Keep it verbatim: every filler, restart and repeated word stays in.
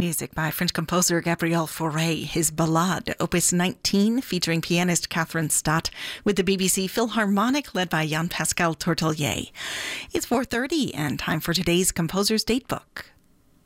Music by French composer Gabriel Fauré, his Ballade, Opus nineteen, featuring pianist Catherine Stott, with the B B C Philharmonic led by Jean-Pascal Tortelier. It's four thirty and time for today's Composer's Datebook.